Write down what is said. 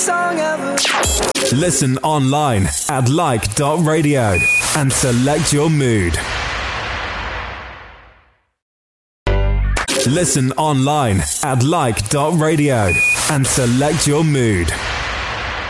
song ever. Listen online at like.radio and select your mood. Listen online at like.radio and select your mood.